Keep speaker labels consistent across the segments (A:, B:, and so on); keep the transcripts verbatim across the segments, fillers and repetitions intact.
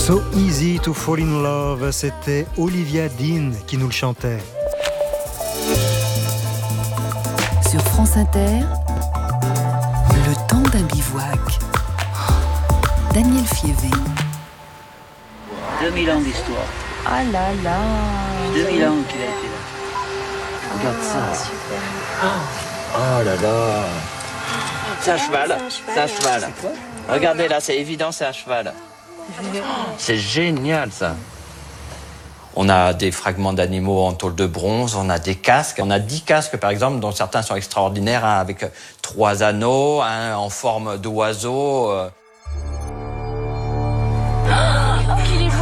A: So easy to fall in love, c'était Olivia Dean qui nous le chantait.
B: Sur France Inter, le temps d'un bivouac. Daniel Fievé.
C: deux mille ans d'histoire.
D: Ah là là.
C: deux mille ans qu'il a été là. Regarde
D: Ah,
C: ça.
D: super.
C: Oh là là. C'est un cheval. C'est un cheval.
D: C'est quoi ?
C: Regardez là, c'est évident, c'est un cheval. C'est génial ça. On a des fragments d'animaux en tôle de bronze, on a des casques. On a dix casques par exemple, dont certains sont extraordinaires, un avec trois anneaux, un en forme d'oiseau.
D: Qu'il est beau.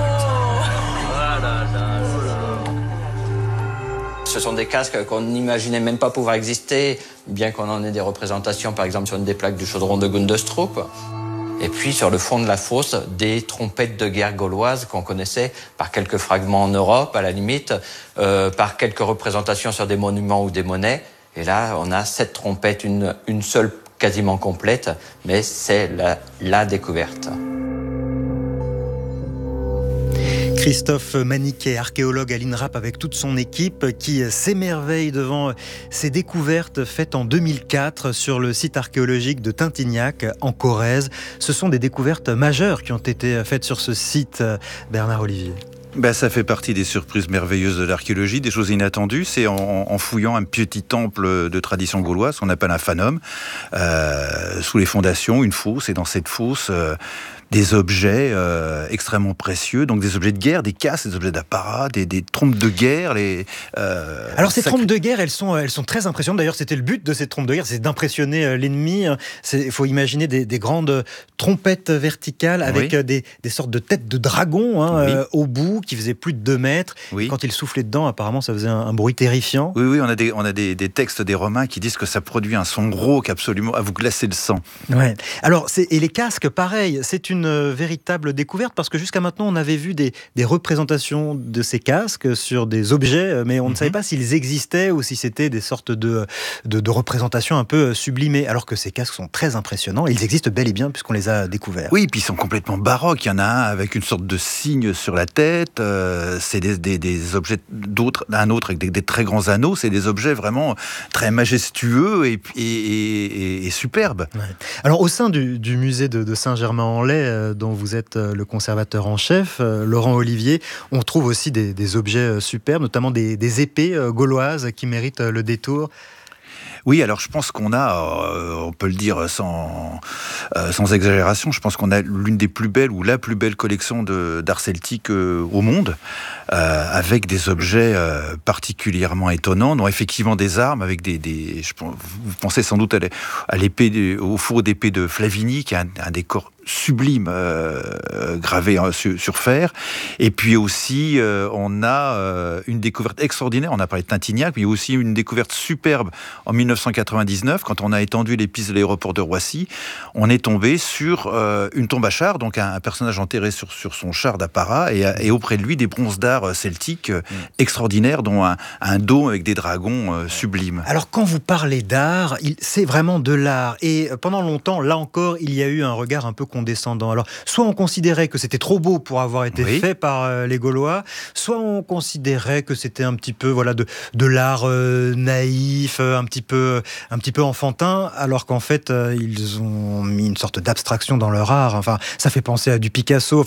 C: Ce sont des casques qu'on n'imaginait même pas pouvoir exister, bien qu'on en ait des représentations, par exemple sur une des plaques du chaudron de Gundestrup. Et puis sur le fond de la fosse, des trompettes de guerre gauloises qu'on connaissait par quelques fragments en Europe, à la limite, euh, par quelques représentations sur des monuments ou des monnaies. Et là, on a sept trompettes, une, une seule quasiment complète, mais c'est la, la découverte.
A: Christophe Maniquet, archéologue à l'INRAP avec toute son équipe qui s'émerveille devant ces découvertes faites en deux mille quatre sur le site archéologique de Tintignac en Corrèze. Ce sont des découvertes majeures qui ont été faites sur ce site, Bernard Olivier.
E: Ben, ça fait partie des surprises merveilleuses de l'archéologie, des choses inattendues. C'est en, en fouillant un petit temple de tradition gauloise qu'on appelle un fanum, euh, sous les fondations, une fosse, et dans cette fosse, euh, des objets euh, extrêmement précieux, donc des objets de guerre, des casques, des objets d'apparat, des, des trompes de guerre. Les, euh,
A: Alors ces
E: sacré...
A: trompes de guerre, elles sont, elles sont très impressionnantes. D'ailleurs, c'était le but de ces trompes de guerre, c'est d'impressionner l'ennemi. Il faut imaginer des, des grandes trompettes verticales avec oui. des, des sortes de têtes de dragon hein, oui. euh, au bout, qui faisaient plus de deux mètres. Oui. Et quand ils soufflaient dedans, apparemment, ça faisait un, un bruit terrifiant.
E: Oui, oui, on a, des, on a des, des textes des Romains qui disent que ça produit un son rauque absolument à vous glacer le sang.
A: Ouais. Alors, c'est, et les casques, pareil, c'est une euh, véritable découverte parce que jusqu'à maintenant, on avait vu des, des représentations de ces casques sur des objets, mais on mm-hmm. ne savait pas s'ils existaient ou si c'était des sortes de, de, de représentations un peu sublimées. Alors que ces casques sont très impressionnants. Ils existent bel et bien puisqu'on les a découverts.
E: Oui, puis ils sont complètement baroques. Il y en a un avec une sorte de cygne sur la tête. Euh, c'est des, des, des objets d'autres, un autre avec des, des très grands anneaux. C'est des objets vraiment très majestueux et, et, et, et superbes.
A: Ouais. Alors, au sein du, du musée de, de Saint-Germain-en-Laye, euh, dont vous êtes le conservateur en chef, euh, Laurent Olivier, on trouve aussi des, des objets superbes, notamment des, des épées euh, gauloises qui méritent le détour.
E: Oui, alors je pense qu'on a, euh, on peut le dire sans, euh, sans exagération, je pense qu'on a l'une des plus belles ou la plus belle collection de, d'art celtique euh, au monde, euh, avec des objets euh, particulièrement étonnants, dont effectivement des armes, avec des, des je pense, vous pensez sans doute à l'épée, de, au fourreau d'épée de Flavigny, qui est un, un décor sublime euh, gravé hein, sur, sur fer. Et puis aussi, euh, on a euh, une découverte extraordinaire. On a parlé de Tintignac, mais il y a aussi une découverte superbe en dix-neuf cent quatre-vingt-dix-neuf, quand on a étendu les pistes de l'aéroport de Roissy. On est tombé sur euh, une tombe à char, donc un, un personnage enterré sur, sur son char d'apparat, et, et auprès de lui des bronzes d'art celtiques euh, mmh. extraordinaires, dont un, un dôme avec des dragons euh, sublimes.
A: Alors quand vous parlez d'art, il, c'est vraiment de l'art. Et pendant longtemps, là encore, il y a eu un regard un peu condescendant. Alors, soit on considérait que c'était trop beau pour avoir été oui. fait par euh, les Gaulois, soit on considérait que c'était un petit peu voilà de de l'art euh, naïf, un petit peu un petit peu enfantin, alors qu'en fait euh, ils ont mis une sorte d'abstraction dans leur art. Enfin, ça fait penser à du Picasso. Enfin,